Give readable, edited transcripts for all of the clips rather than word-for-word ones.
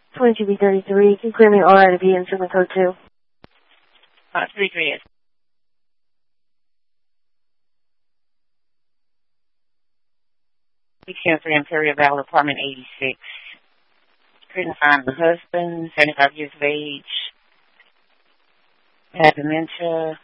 22B33, can you clear me all right to be in segment code 2? 33 is. We Imperial Valley, apartment 86. Couldn't find the husband, 75 years of age. Had dementia.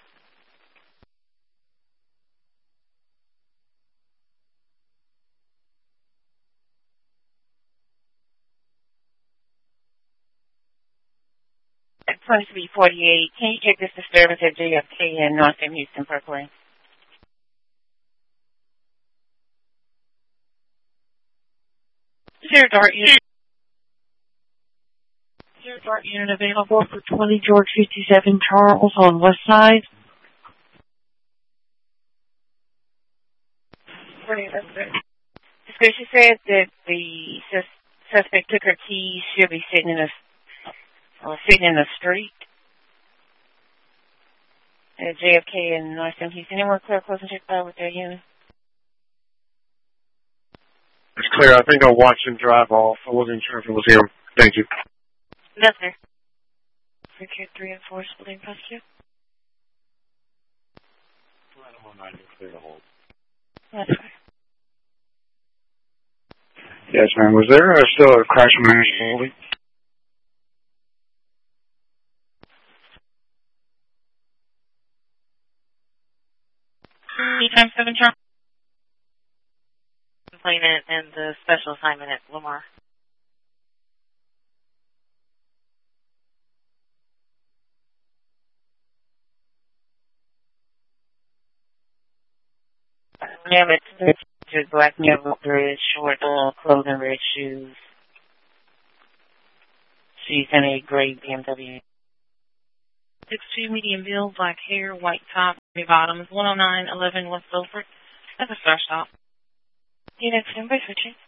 At 2348, can you check this disturbance at JFK and North End Houston Parkway? Zero Dart unit available for 20 George 57 Charles on West Side. She said that the suspect took her keys. She'll be sitting in the street at JFK and North End Houston. Anyone clear, close, and check out with their unit? It's clear. I think I watched him drive off. I wasn't sure if it was him. Thank you. Yes, sir. Secure 3 and 4 splitting past you. Clear the hold. That's right. Yes, ma'am. Was there still a crash management? Time 7 Charles. Complainant and the special assignment at Lamar. Ma'am, it's black navel bridge, short clothing, red shoes. She's in a gray BMW. 6'2", medium build, black hair, white top, gray bottoms, 10911 West Beaufort. That's a star stop. Unit 10 by switching.